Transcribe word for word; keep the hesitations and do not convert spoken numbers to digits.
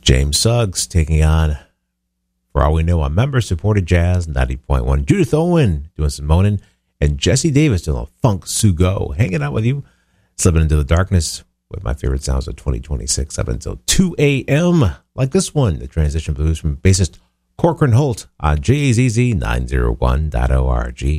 James Suggs taking on, For All We Know, on member-supported jazz, ninety point one. Judith Owen doing some moaning, and Jesse Davis doing a funk sugo, hanging out with you, slipping into the darkness with my favorite sounds of twenty twenty-six up until two a.m. Like this one, the transition blues from bassist Corcoran Holt on J A Z Z nine oh one dot org.